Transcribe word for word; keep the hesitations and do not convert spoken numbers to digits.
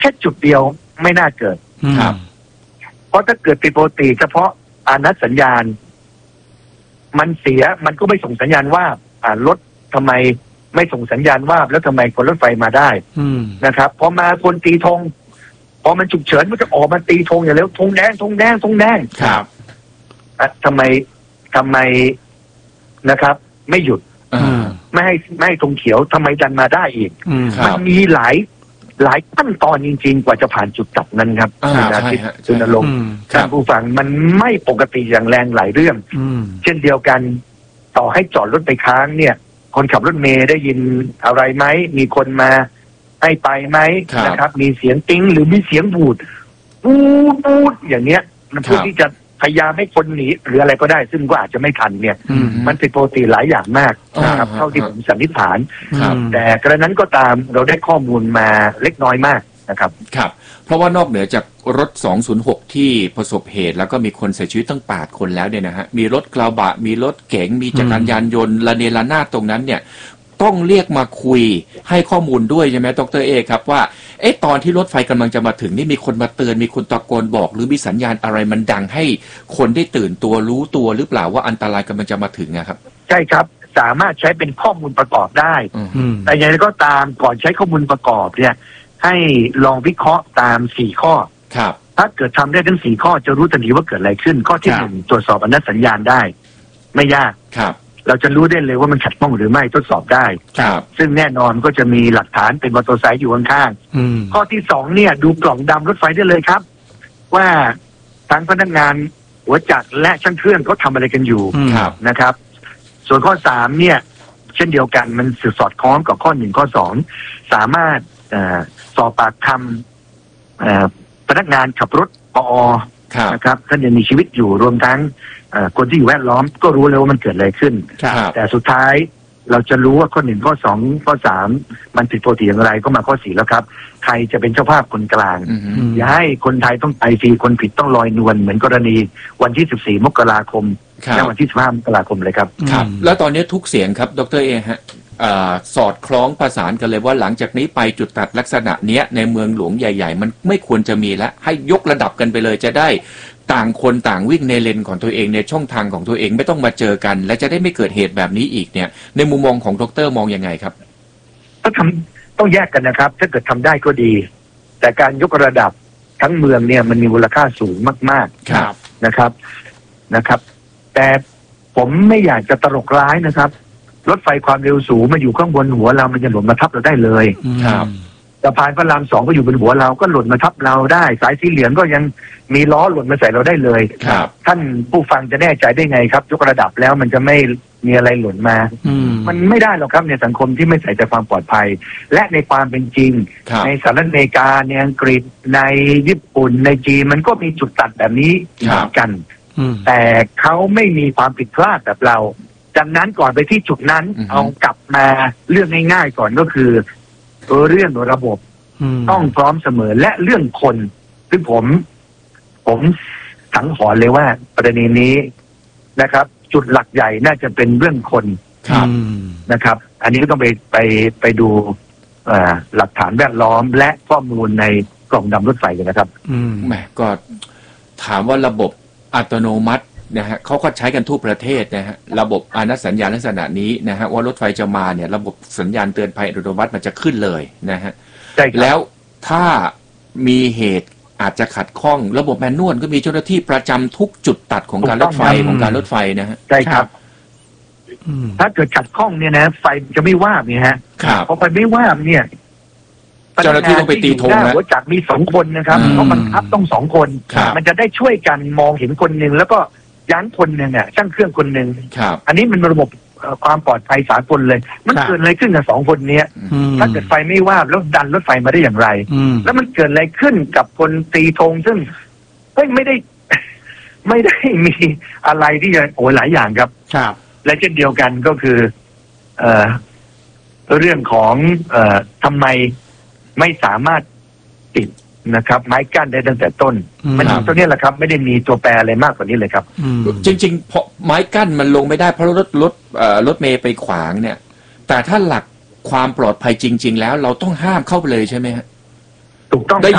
แค่จุดเดียวไม่น่าเกิดครับเพราะถ้าเกิดผิดปกติเฉพาะอานัดสัญญาณมันเสียมันก็ไม่ส่งสัญญาณว่าอ่ารถทำไมไม่ส่งสัญญาณว่าแล้วทำไมคนรถไฟมาได้นะครับพอมาคนตีธงพอมันฉุกเฉินมันจะออกมาตีธงอย่างเร็วธงแดงธงแดงธงแดงครับทำไมทำไมนะครับไม่หยุดไม่ให้ไม่ให้ธงเขียวทำไมดันมาได้อีกมันมีหลายหลายขั้นตอนจริงๆกว่าจะผ่านจุดจับนั้นครับคุณอาทิตย์จุนลงค์ท่านผู้ฟังมันไม่ปกติอย่างแรงหลายเรื่องเช่นเดียวกันต่อให้จอดรถไปค้างเนี่ยคนขับรถเมล์ได้ยินอะไรไหมมีคนมาให้ไปไหมนะครับมีเสียงติ้งหรือมีเสียงบูดบูดบูดอย่างเนี้ยมันเพื่อที่จะพยายามให้คนหนีหรืออะไรก็ได้ซึ่งก็อาจจะไม่ทันเนี่ยมันเป็นปกติหลายอย่างมากนะครับเท่าที่ผมสันนิษฐานแต่กระนั้นก็ตามเราได้ข้อมูลมาเล็กน้อยมากนะครับครับเพราะว่านอกเหนือจากรถสองศูนย์หกที่ประสบเหตุแล้วก็มีคนเสียชีวิตตั้งแปดคนแล้วเนี่ยนะฮะมีรถกระบะมีรถเก๋งมีจักรยานยนต์ระเนระนาดตรงนั้นเนี่ยต้องเรียกมาคุยให้ข้อมูลด้วยใช่ไหมดร.เอครับว่าเอ๊ะตอนที่รถไฟกำลังจะมาถึงนี่มีคนมาเตือนมีคนตะโกนบอกหรือมีสัญญาณอะไรมันดังให้คนได้ตื่นตัวรู้ตัวหรือเปล่าว่าอันตรายกำลังจะมาถึงนะครับใช่ครับสามารถใช้เป็นข้อมูลประกอบได้แต่อย่างไรก็ตามก่อนใช้ข้อมูลประกอบเนี่ยให้ลองวิเคราะห์ตามสี่ข้อครับถ้าเกิดทำได้ทั้งสี่ข้อจะรู้ทันทีว่าเกิดอะไรขึ้นข้อที่หนึ่งตรวจสอบอนุสัญญาณได้ไม่ยากครับเราจะรู้ได้เลยว่ามันขัดข้องหรือไม่ทดสอบได้ซึ่งแน่นอนก็จะมีหลักฐานเป็นมอเตอร์ไซค์อยู่ข้างๆข้อที่สองเนี่ยดูกล่องดำรถไฟได้เลยครับว่าทั้งพนักงานหัวจักรและช่างเครื่องเขาทำอะไรกันอยู่นะครับส่วนข้อสามเนี่ยเช่นเดียวกันมันสืบสอดคล้องกับข้อหนึ่งข้อสองสามารถสอบปากคำพนักงานขับรถปอนะครับท่านยังมีชีวิตอยู่รวมทั้งคนที่อยู่แวดล้อมก็รู้เลยว่ามันเกิดอะไรขึ้นแต่สุดท้ายเราจะรู้ว่าข้อหนึ่งข้อสองข้อสามมันผิดปกติอย่างไรก็มาข้อสี่แล้วครับใครจะเป็นเจ้าภาพคนกลางอย่าให้คนไทยต้องไปฟรีคนผิดต้องลอยนวลเหมือนกรณีวันที่สิบสี่มกราคมและวันที่สิบห้ามกราคมเลยครับครับแล้วตอนนี้ทุกเสียงครับดร.เอฮะสอดคล้องประสานกันเลยว่าหลังจากนี้ไปจุดตัดลักษณะเนี้ยในเมืองหลวงใหญ่ๆมันไม่ควรจะมีแล้วให้ยกระดับกันไปเลยจะได้ต่างคนต่างวิ่งในเลนของตัวเองในช่องทางของตัวเองไม่ต้องมาเจอกันและจะได้ไม่เกิดเหตุแบบนี้อีกเนี่ยในมุมมองของดร.มองยังไงครับต้องทำต้องแยกกันนะครับถ้าเกิดทำได้ก็ดีแต่การยกระดับทั้งเมืองเนี่ยมันมีมูลค่าสูงมากๆครับนะครับนะครับแต่ผมไม่อยากจะตลกร้ายนะครับรถไฟความเร็วสูงมาอยู่ข้างบนหัวเรามันจะหล่นมาทับเราได้เลยครับสะพานพระรามสองก็อยู่บนหัวเราก็หล่นมาทับเราได้สายสีเหลืองก็ยังมีล้อหล่นมาใส่เราได้เลยครับท่านผู้ฟังจะแน่ใจได้ไงครับยกระดับแล้วมันจะไม่มีอะไรหล่นมามันไม่ได้หรอกครับในสังคมที่ไม่ใส่ใจความปลอดภัยและในความเป็นจริงในสหรัฐอเมริกาในอังกฤษในญี่ปุ่นในจีนมันก็มีจุดตัดแบบนี้เหมือนกันแต่เขาไม่มีความผิดพลาดแบบเราดังนั้นก่อนไปที่จุดนั้นเอากลับมาเรื่องง่ายๆก่อนก็คือเรื่องระบบต้องพร้อมเสมอและเรื่องคนซึ่งผมผมสังหรณ์เลยว่าประเด็นนี้นะครับจุดหลักใหญ่น่าจะเป็นเรื่องคนนะครับอันนี้ก็ต้องไปไปไปดูหลักฐานแวดล้อมและข้อมูลในกล่องดำรถไฟกันนะครับแหมก็ถามว่าระบบอัตโนมัตินะฮะเขาก็ใช้กันทั่วประเทศนะฮะระบบอานัดสัญญาณลักษณะนี้นะฮะว่ารถไฟจะมาเนี่ยระบบสัญญาณเตือนภัยอัตโนมัติมันจะขึ้นเลยนะฮะแล้วถ้ามีเหตุอาจจะขัดข้องระบบแมนนวลก็มีเจ้าหน้าที่ประจำทุกจุดตัดของการรถไฟของการรถไฟนะฮะใช่ครับถ้าเกิดขัดข้องเนี่ยนะไฟจะไม่ว่าเนี่ยฮะพอไฟไม่ว่าเนี่ยเจ้าหน้าที่ต้องไปตีธงนะหัวจักรมีสองคนนะครับเพราะบังคับต้องสองคนมันจะได้ช่วยกันมองเห็นคนหนึ่งแล้วก็ยั้งคนหนึ่งอ่ะช่างเครื่องคนหนึ่งอันนี้มันระบบความปลอดภัยสากลเลยมันเกิดอะไรขึ้นกับสองคนนี้ถ้าเกิดไฟไม่ว่าแล้วดันรถไฟมาได้อย่างไรแล้วมันเกิดอะไรขึ้นกับคนตีธงซึ่งเฮ้ยไม่ได้ไม่ได้มีอะไรที่จะโอ้หลายอย่างครับและเช่นเดียวกันก็คือเอ่อเรื่องของเอ่อทำไมไม่สามารถติดนะครับไม้กั้นได้ตั้งแต่ต้นมันตัวนี้แหละครับไม่ได้มีตัวแปรอะไรมากกว่านี้เลยครับจริงๆเพราะไม้กั้นมันลงไม่ได้เพราะรถรถรถเมย์ไปขวางเนี่ยแต่ถ้าหลักความปลอดภัยจริงๆแล้วเราต้องห้ามเข้าไปเลยใช่ไหมฮะถูกต้องได้